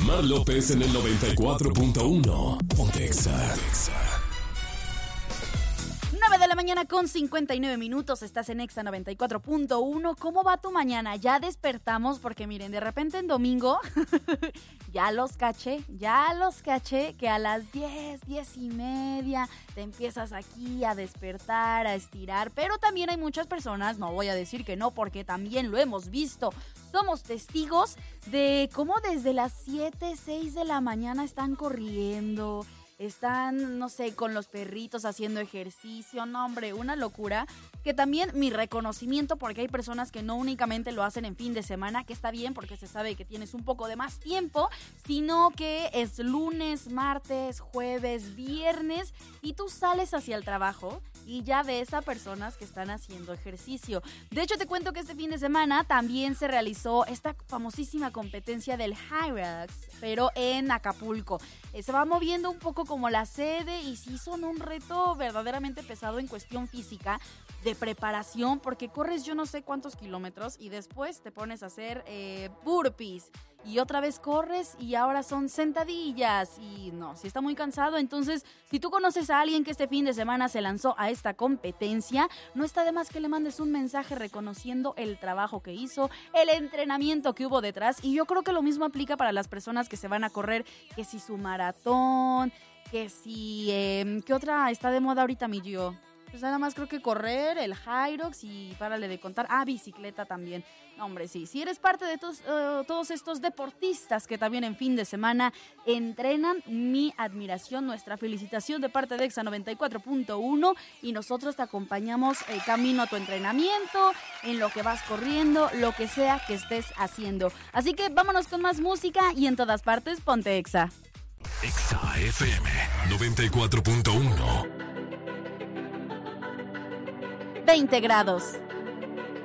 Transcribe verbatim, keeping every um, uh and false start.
Mar López en el noventa y cuatro punto uno. Ponte Exa. nueve de la mañana con cincuenta y nueve minutos, estás en Exa noventa y cuatro punto uno. ¿Cómo va tu mañana? Ya despertamos porque miren, de repente en domingo ya los caché, ya los caché que a las diez, diez y media te empiezas aquí a despertar, a estirar, pero también hay muchas personas, no voy a decir que no porque también lo hemos visto, somos testigos de cómo desde las siete, seis de la mañana están corriendo, están, no sé, con los perritos haciendo ejercicio, no hombre, una locura. Que también mi reconocimiento, porque hay personas que no únicamente lo hacen en fin de semana, que está bien porque se sabe que tienes un poco de más tiempo, sino que es lunes, martes, jueves, viernes y tú sales hacia el trabajo y ya ves a personas que están haciendo ejercicio. De hecho, te cuento que este fin de semana también se realizó esta famosísima competencia del Hyrox, pero en Acapulco. Eh, se va moviendo un poco como la sede y sí son un reto verdaderamente pesado en cuestión física, de preparación, porque corres yo no sé cuántos kilómetros y después te pones a hacer eh, burpees y otra vez corres y ahora son sentadillas y no, si está muy cansado. Entonces, si tú conoces a alguien que este fin de semana se lanzó a esta competencia, no está de más que le mandes un mensaje reconociendo el trabajo que hizo, el entrenamiento que hubo detrás, y yo creo que lo mismo aplica para las personas que se van a correr, que si su maratón, que si, eh, ¿qué otra está de moda ahorita, mi Gio? Pues nada más creo que correr, el Hyrox y párale de contar. Ah, bicicleta también. No, hombre, sí. Si eres parte de todos, uh, todos estos deportistas que también en fin de semana entrenan, mi admiración, nuestra felicitación de parte de Exa noventa y cuatro punto uno. Y nosotros te acompañamos eh, camino a tu entrenamiento, en lo que vas corriendo, lo que sea que estés haciendo. Así que vámonos con más música y en todas partes ponte Exa. Exa F M noventa y cuatro punto uno. veinte grados.